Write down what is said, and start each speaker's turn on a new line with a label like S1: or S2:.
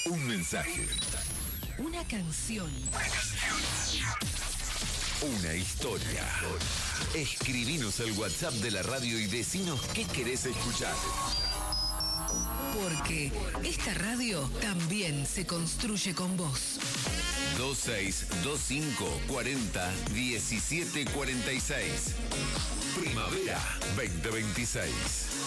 S1: Un mensaje.
S2: Una canción.
S1: Una historia. Escribinos al WhatsApp de la radio y decinos qué querés escuchar.
S2: Porque esta radio también se construye con vos.
S1: 2625 40 17 46. Primavera 2026.